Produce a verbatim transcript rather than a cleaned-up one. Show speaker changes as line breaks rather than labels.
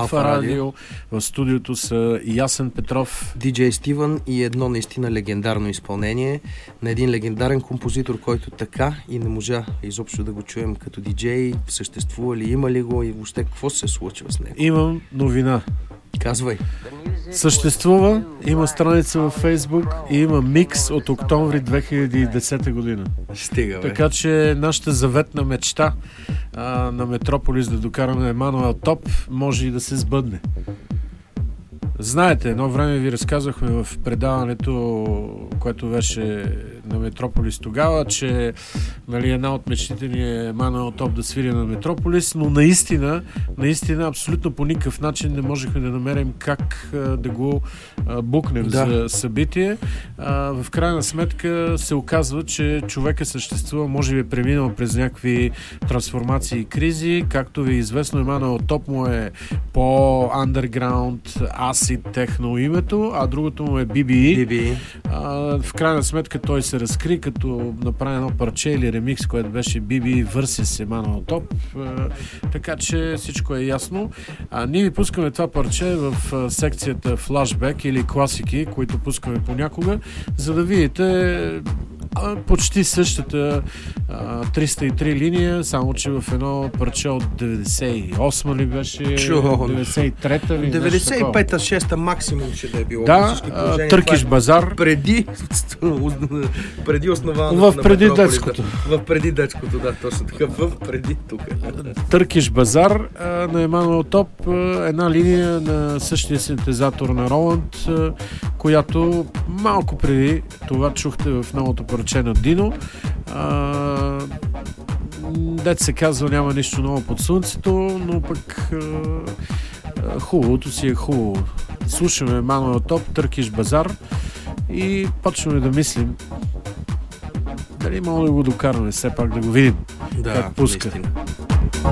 Алфа Радио. В студиото са Ясен Петров,
диджей Стивън и едно наистина легендарно изпълнение на един легендарен композитор, който така и не можа изобщо да го чуем като диджей. Съществува ли, има ли го и въобще какво се случва с него?
Имам новина.
Казвай.
Съществува, има страница във Фейсбук и има микс от октомври две хиляди и десета година.
Стига, бе.
Така че нашата заветна мечта а, на Метрополис да докараме Емануел Топ може и да се сбъдне. Знаете, едно време ви разказахме в предаването, което беше на Метрополис тогава, че нали, една от мечтите ни е Емануел Топ да свири на Метрополис, но наистина, наистина абсолютно по никакъв начин не можехме да намерим как а, да го а, букнем да. за събитие. А, в крайна сметка се оказва, че човека съществува, може би е преминал през някакви трансформации и кризи, както ви е известно, Емануел Топ му е по-underground, acid техно името, а другото му е би би и.
би би и.
А, в крайна сметка той се разкри, като направи едно парче или ремикс, което беше би би и versus Емануел Топ. А, така че всичко е ясно. А, ние ви пускаме това парче в а, секцията флашбек или класики, които пускаме понякога, за да видите а, почти същата а, триста и три линия, само че в едно парче от деветдесет и осма ли беше?
Чу,
деветдесет и трета ли?
деветдесет и пета шеста максимум ще да е било.
Да, Търкиш базар.
Преди, преди основаното
в преди детското.
В преди детското, да, точно така. В преди тук.
Търкиш базар а, на Емануел Топ, а, една линия на същия синтезатор на Роланд, а, която малко преди това чухте в новото парче на Дино. А, дет се казва, няма нищо ново под слънцето, но пък а, а, хубавото си е хубаво. Слушаме Емануел Топ, Търкиш базар и почваме да мислим дали мога да го докараме, все пак да го видим
да,
как пуска.
Наистина.